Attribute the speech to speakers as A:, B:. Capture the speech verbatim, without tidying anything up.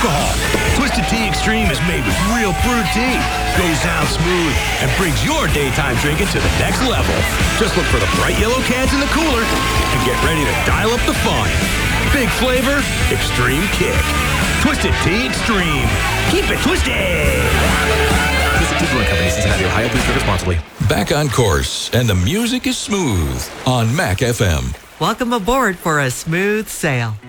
A: alcohol. Twisted Tea Extreme is made with real brewed tea, goes down smooth, and brings your daytime drinking to the next level. Just look for the bright yellow cans in the cooler and get ready to dial up the fun. Big flavor, extreme kick. Twisted Tea Extreme. Keep it twisted.
B: Twisted Tea Brewing Company, Cincinnati, Ohio. Please drink responsibly.
C: Back on course, and the music is smooth on Mac F M.
D: Welcome aboard for a smooth sail.